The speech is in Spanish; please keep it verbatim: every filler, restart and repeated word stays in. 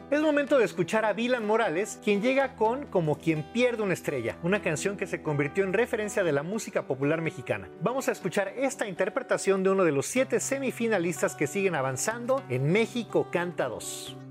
Es momento de escuchar a Vilan Morales, quien llega con Como quien pierde una estrella, una canción que se convirtió en referencia de la música popular mexicana. Vamos a escuchar esta interpretación de uno de los siete semifinalistas que siguen avanzando en México Canta dos.